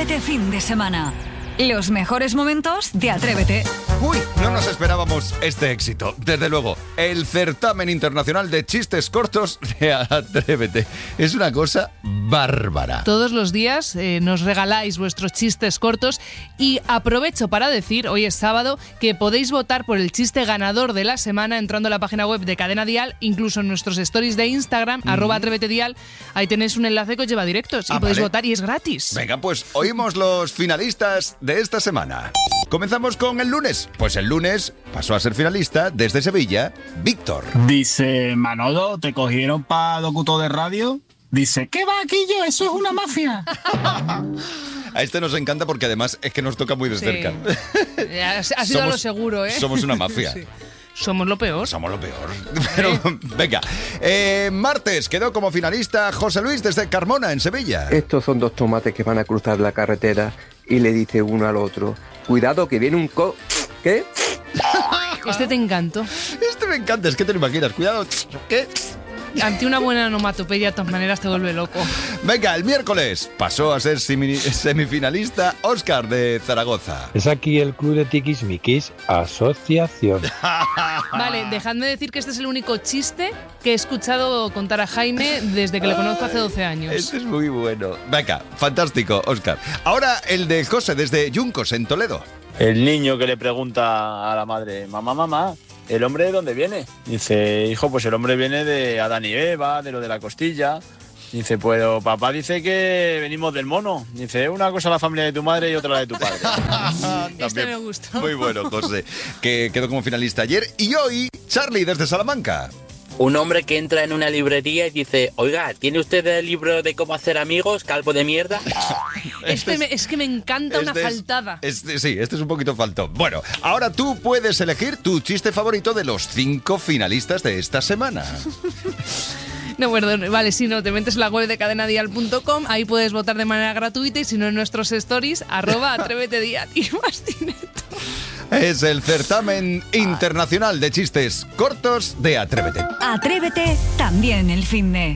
Atrévete fin de semana. Los mejores momentos de Atrévete. Uy, no nos esperábamos este éxito. Desde luego, el certamen internacional de chistes cortos de Atrévete. Es una cosa bárbara. Todos los días nos regaláis vuestros chistes cortos y aprovecho para decir, hoy es sábado, que podéis votar por el chiste ganador de la semana entrando a la página web de Cadena Dial, incluso en nuestros stories de Instagram, @atrévetedial. Ahí tenéis un enlace que os lleva directos y podéis votar y es gratis. Venga, pues oímos los finalistas de esta semana. Comenzamos con el lunes. Pues el lunes pasó a ser finalista desde Sevilla, Víctor. Dice, Manolo, ¿te cogieron para locutor de radio? Dice, ¿qué va, Quillo? Eso es una mafia. A este nos encanta porque además es que nos toca muy de cerca. Ha sido a lo seguro, ¿eh? Somos una mafia. Sí. Somos lo peor. Somos lo peor. Pero, venga. Martes quedó como finalista José Luis desde Carmona, en Sevilla. Estos son dos tomates que van a cruzar la carretera y le dice uno al otro, cuidado que viene un ¿Qué? Este te encantó. Este me encanta, es que te lo imaginas. Cuidado. ¿Qué? Ante una buena onomatopeya, de todas maneras, te vuelve loco. Venga, el miércoles pasó a ser semifinalista Óscar de Zaragoza. Es aquí el Club de Tiquismiquis Asociación. Vale, dejadme decir que este es el único chiste que he escuchado contar a Jaime desde que le conozco hace 12 años. Este es muy bueno. Venga, fantástico, Óscar. Ahora el de José desde Yuncos, en Toledo. El niño que le pregunta a la madre, mamá, ¿el hombre de dónde viene? Dice, hijo, pues el hombre viene de Adán y Eva, de lo de la costilla. Dice, pues papá dice que venimos del mono. Dice, una cosa la familia de tu madre y otra la de tu padre. Este me gustó. Muy bueno, José, que quedó como finalista ayer. Y hoy, Charlie desde Salamanca. Un hombre que entra en una librería y dice, oiga, ¿tiene usted el libro de cómo hacer amigos, calvo de mierda? Es que me encanta una faltada. Sí, este es un poquito faltón. Bueno, ahora tú puedes elegir tu chiste favorito de los 5 finalistas de esta semana. No, perdón, vale, si no, te metes en la web de cadenadial.com, ahí puedes votar de manera gratuita y si no en nuestros stories, @atrévetedial y más dinero. Es el certamen internacional de chistes cortos de Atrévete. Atrévete también el finde.